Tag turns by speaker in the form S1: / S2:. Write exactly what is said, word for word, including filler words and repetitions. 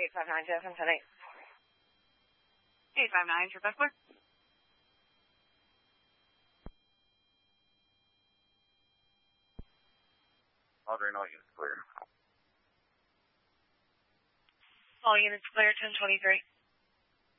S1: eight five nine, Jeff, and ten eight.
S2: eight five nine, Trip clear.
S3: All green, all units clear.
S1: All units clear, ten twenty-three.